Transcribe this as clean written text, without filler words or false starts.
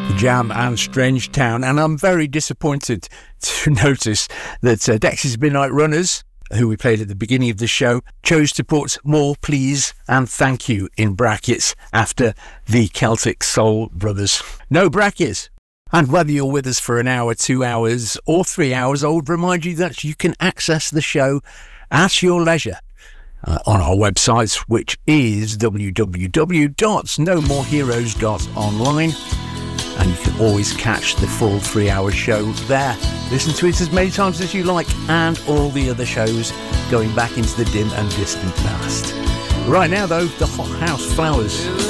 Jam and Strange Town, and I'm very disappointed to notice that Dexys Midnight Runners, who we played at the beginning of the show, chose to put more please and thank you in brackets after the Celtic Soul Brothers. No brackets. And whether you're with us for an hour, 2 hours or 3 hours, I would remind you that you can access the show at your leisure on our website, which is www.nomoreheroes.online. And you can always catch the full 3 hour show there. Listen to it as many times as you like, and all the other shows going back into the dim and distant past. Right now, though, the Hot House Flowers.